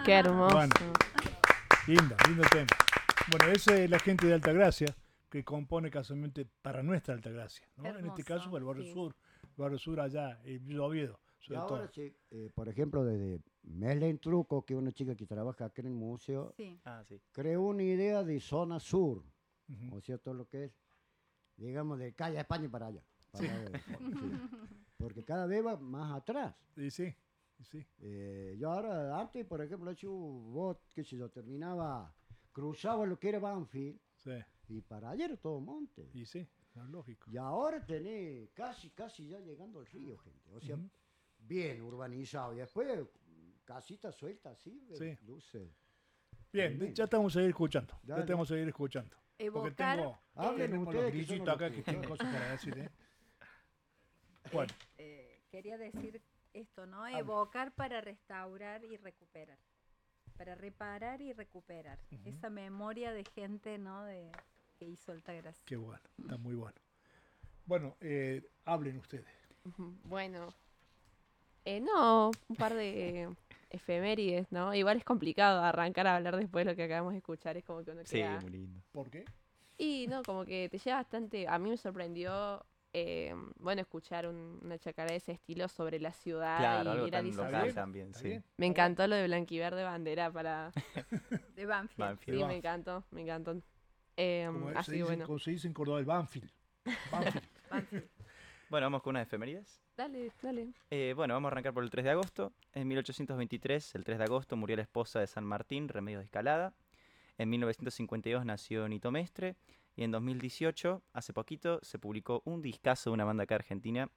Qué hermoso. Bueno, lindo tema. Bueno, esa es la gente de Altagracia que compone casualmente para nuestra Altagracia, ¿no? En este caso, Hermoso, el barrio sí. sur, el barrio sur allá, el Villa Oviedo, Y sobre ahora todo. sí, por ejemplo, desde Melen Truco, que es una chica que trabaja acá en el museo, Sí. Ah, sí. creó una idea de zona sur, Ujú. o sea, todo lo que es, digamos, de calle España para allá. Sí. Porque cada vez va más atrás. Y sí, y sí. Yo ahora, antes, por ejemplo, yo, vos, qué sé yo, terminaba, cruzaba lo que era Banfield, Sí, y para allá era todo monte. y sí, es lógico. Y ahora tenés casi ya llegando al río, gente. O sea, Ujú. bien urbanizado. Y después, casitas sueltas así, Sí. luces. Bien, Tremendo. ya te vamos a seguir escuchando. Ya Dale. te vamos a seguir escuchando. Porque Evocar, Hablen tenemos ustedes, los que son grillitos los acá que tienen locutores. cosas para decir, ¿eh? Bueno, quería decir esto, ¿no? Evocar para restaurar y recuperar. Para reparar y recuperar. Esa memoria de gente, ¿no? Que hizo Altagracia. qué bueno, está muy bueno. Bueno, hablen ustedes. Ujú. Bueno, no, un par de efemérides, ¿no? Igual es complicado arrancar a hablar después de lo que acabamos de escuchar, es como que uno Sí, queda... muy lindo. ¿Por qué? Y no, como que te lleva bastante, a mí me sorprendió, bueno, escuchar una chacarera de ese estilo sobre la ciudad Claro, y algo ir tan analizando. local bien? también, ¿Está sí. bien? Me encantó lo de blanquiverde bandera para... De Banfield. Banfield. Sí, Banfield. me encantó, me encantó. Como Así que bueno, como se dice en Córdoba, el Banfield. Banfield. Banfield. Bueno, vamos con unas efemérides. dale, dale. Bueno, vamos a arrancar por el 3 de agosto. En 1823, el 3 de agosto, murió la esposa de San Martín, Remedios de Escalada. En 1952 nació Nito Mestre. Y en 2018, hace poquito, se publicó un discazo de una banda acá argentina